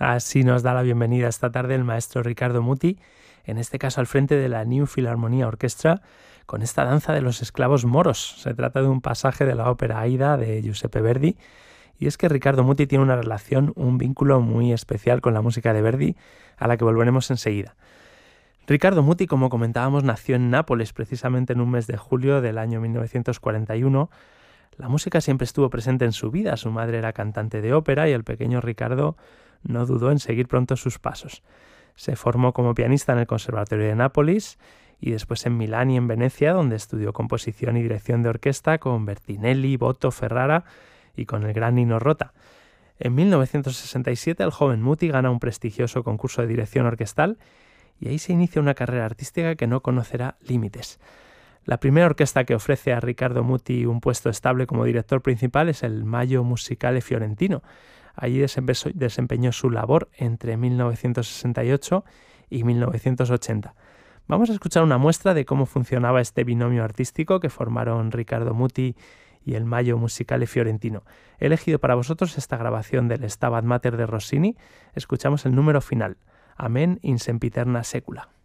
Así nos da la bienvenida esta tarde el maestro Riccardo Muti, en este caso al frente de la New Philharmonia Orchestra, con esta danza de los esclavos moros. Se trata de un pasaje de la ópera Aida de Giuseppe Verdi, y es que Riccardo Muti tiene una relación, un vínculo muy especial con la música de Verdi, a la que volveremos enseguida. Riccardo Muti, como comentábamos, nació en Nápoles, precisamente en un mes de julio del año 1941. La música siempre estuvo presente en su vida. Su madre era cantante de ópera y el pequeño Riccardo no dudó en seguir pronto sus pasos. Se formó como pianista en el Conservatorio de Nápoles y después en Milán y en Venecia, donde estudió composición y dirección de orquesta con Bertinelli, Boto, Ferrara y con el gran Nino Rota. En 1967 el joven Muti gana un prestigioso concurso de dirección orquestal y ahí se inicia una carrera artística que no conocerá límites. La primera orquesta que ofrece a Riccardo Muti un puesto estable como director principal es el Maggio Musicale Fiorentino. Allí desempeñó su labor entre 1968 y 1980. Vamos a escuchar una muestra de cómo funcionaba este binomio artístico que formaron Riccardo Muti y el Maggio Musicale Fiorentino. He elegido para vosotros esta grabación del Stabat Mater de Rossini. Escuchamos el número final, Amen in sempiterna secula.